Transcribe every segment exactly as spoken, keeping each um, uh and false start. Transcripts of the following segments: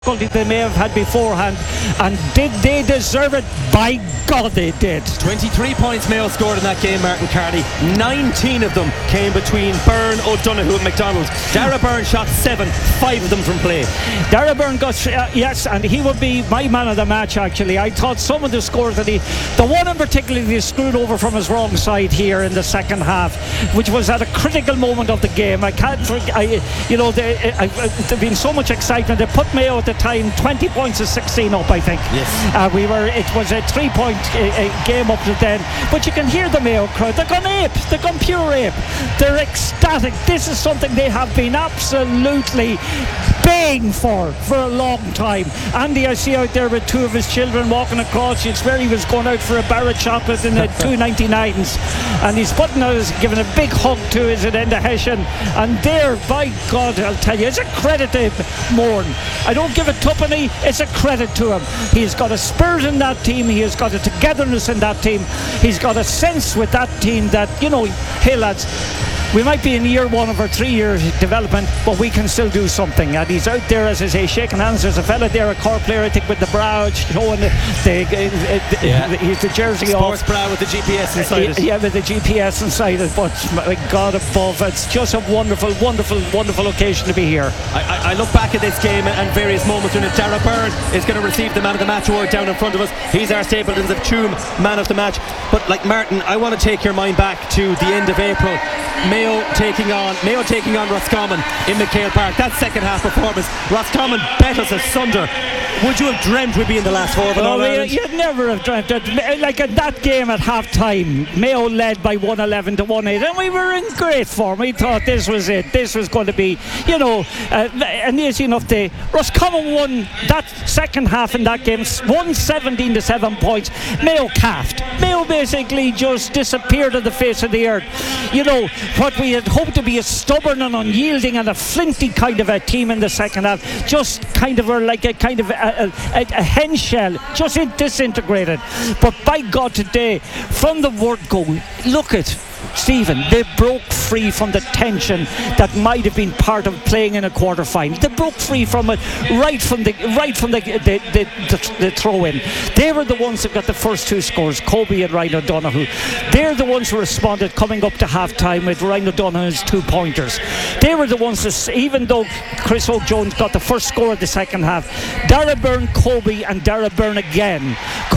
They may have had beforehand, and did they deserve it? By God they did. twenty-three points Mayo scored in that game, Martin Carney. nineteen of them came between Byrne, O'Donoghue and McDonald. Dara Byrne shot seven, five of them from play. Dara Byrne got, uh, yes, and he would be my man of the match actually. I thought some of the scores that he, the one in particular he screwed over from his wrong side here in the second half, which was at a critical moment of the game. I can't forget, I, you know, there, I, I, there's been so much excitement. They put Mayo at the time twenty points to sixteen up, I think. Yes. Uh, we were. It was a three-point uh, uh, game up to then. But you can hear the Mayo crowd. They're gone ape. They're gone pure ape. They're ecstatic. This is something they have been absolutely baying for for a long time. Andy, I see out there with two of his children walking across. It's where he was going out for a bar of chocolate in the two ninety-nines, and he's putting out, giving a big hug to his Enda Hessian. And there, by God, I'll tell you, it's a credit to Moran. I don't give a tuppenny, it's a credit to him. He's got a spirit in that team, he has got a togetherness in that team, he's got a sense with that team that, you know, hey lads, we might be in year one of our three-year development, but we can still do something. And he's out there, as I say, shaking hands. There's a fella there, a core player, I think, with the brow, showing the, the, the, yeah. the he's the jersey Sports off. brow with the G P S inside uh, it. Yeah, with the G P S inside it. But my God above, it's just a wonderful, wonderful, wonderful occasion to be here. I, I, I look back at this game and various moments when Dara Byrne is going to receive the man of the match award down in front of us. He's our Stapletons of Tuam man of the match. But like Martin, I want to take your mind back to the end of April. Mayo taking on Mayo taking on Roscommon in McHale Park. That second half performance, Roscommon bet us asunder. Would you have dreamt we'd be in the last four of an All-Ireland? You'd never have dreamt it. Like at that game at half time, Mayo led by one eleven to one eight, and we were in great form. We thought this was it. This was going to be, you know, uh, an easy enough day. Roscommon won that second half in that game, won seventeen to seven points. Mayo calved. Mayo basically just disappeared on the face of the earth. You know, what we had hoped to be a stubborn and unyielding and a flinty kind of a team in the second half, just kind of were like a kind of a, a, a hen shell, just disintegrated. But by God, today, from the word go, look at Stephen, they broke free from the tension that might have been part of playing in a quarter final. They broke free from it right from the right from the the, the, the, the throw in. They were the ones that got the first two scores, Kobe and Ryan O'Donoghue. They're the ones who responded coming up to half time with Ryan O'Donoghue's two pointers. They were the ones that, even though Chris O'Jones got the first score of the second half, Dara Byrne, Kobe and Dara Byrne again,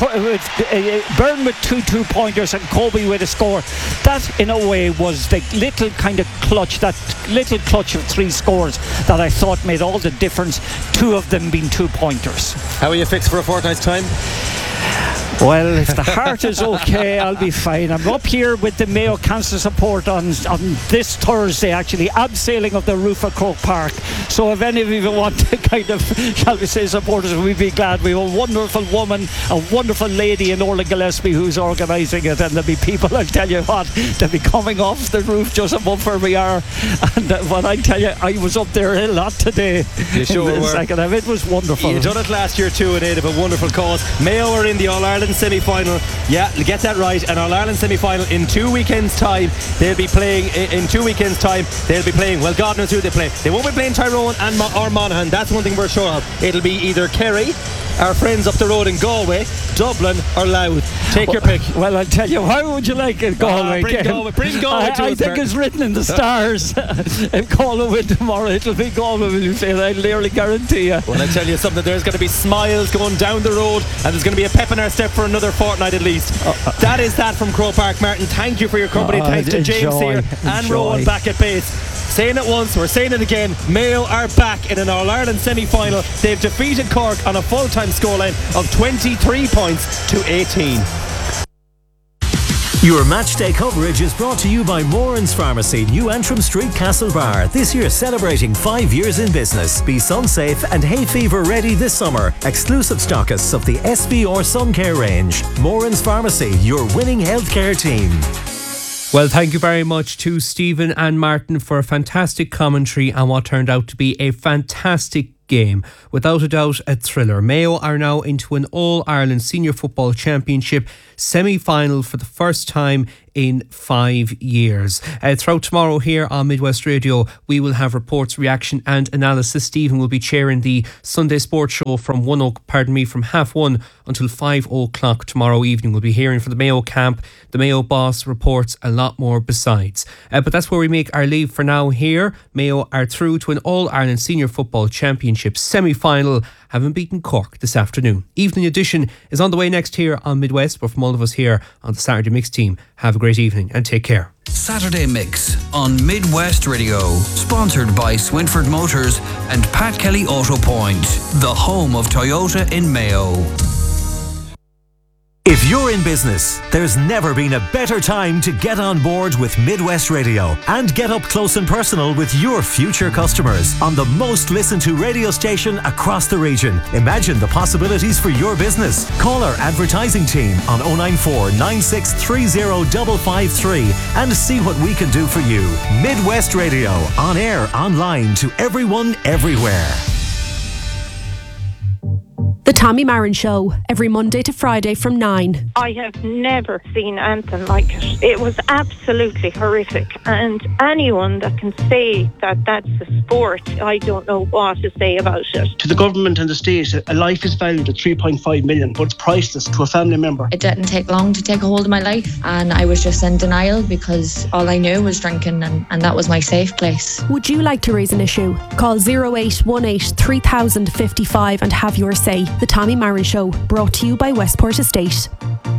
Byrne with two two pointers and Kobe with a score. That in a way was the little kind of clutch, that little clutch of three scores that I thought made all the difference, two of them being two pointers. How are you fixed for a fortnight's time? Well, if the heart is okay, I'll be fine. I'm up here with the Mayo Cancer support on, on this Thursday, actually, abseiling of the roof of Croke Park. So if any of you want to kind of, shall we say, support us, we'd be glad. We have a wonderful woman, a wonderful lady in Orla Gillespie who's organising it, and there'll be people, I'll tell you what, they'll be coming off the roof just above where we are. And uh, what I tell you, I was up there a lot today. You sure were. Second half. It was wonderful. You done it last year too in aid of a wonderful cause. Mayo are in the All-Ireland semi-final. Yeah, get that right. An All-Ireland semi-final in two weekends' time. They'll be playing in two weekends' time. They'll be playing, well, God knows who they play. They won't be playing Tyrone and Mo- or Monaghan. That's one thing we're sure of. It'll be either Kerry, our friends up the road in Galway, Dublin or Louth. Take well, your pick. Well, I'll tell you, how would you like it, Galway? Ah, bring Galway, bring Galway I, to I us, think Martin. it's written in the stars. If Galway win tomorrow, it'll be Galway, will you say that? I nearly guarantee you. Well, I tell you something, there's going to be smiles going down the road, and there's going to be a pep in our step for another fortnight at least. Uh, uh, that is that from Croke Park. Martin, thank you for your company. Uh, Thanks to James enjoy, here and enjoy. Rowan back at base. Saying it once, we're saying it again. Mayo are back in an All-Ireland semi-final. They've defeated Cork on a full-time scoreline of twenty-three points to eighteen. Your matchday coverage is brought to you by Moran's Pharmacy, New Antrim Street, Castlebar. This year celebrating five years in business. Be sun safe and hay fever ready this summer. Exclusive stockists of the S V R Sun Care range. Moran's Pharmacy, your winning healthcare team. Well, thank you very much to Stephen and Martin for a fantastic commentary and what turned out to be a fantastic game. Without a doubt, a thriller. Mayo are now into an All-Ireland Senior Football Championship semi-final for the first time in five years. Uh, throughout tomorrow here on Midwest Radio, we will have reports, reaction and analysis. Stephen will be chairing the Sunday Sports Show from one, o- pardon me, from half one until five o'clock tomorrow evening. We'll be hearing from the Mayo camp, the Mayo boss, reports, a lot more besides. Uh, but that's where we make our leave for now here. Mayo are through to an All-Ireland Senior Football Championship semi-final, having beaten Cork this afternoon. Evening Edition is on the way next here on Midwest, but from all of us here on the Saturday Mix team, have a great evening and take care. Saturday Mix on Midwest Radio, sponsored by Swinford Motors and Pat Kelly Auto Point, the home of Toyota in Mayo. If you're in business, there's never been a better time to get on board with Midwest Radio and get up close and personal with your future customers on the most listened to radio station across the region. Imagine the possibilities for your business. Call our advertising team on oh nine four, nine six three oh, five five three and see what we can do for you. Midwest Radio, on air, online, to everyone, everywhere. The Tommy Marin Show, every Monday to Friday from nine. I have never seen anything like it. It was absolutely horrific. And anyone that can say that that's a sport, I don't know what to say about it. To the government and the state, a life is valued at three point five million, but it's priceless to a family member. It didn't take long to take a hold of my life, and I was just in denial because all I knew was drinking, and, and that was my safe place. Would you like to raise an issue? Call oh eight one eight, three thousand fifty-five and have your say. The Tommy Marin Show, brought to you by Westport Estate.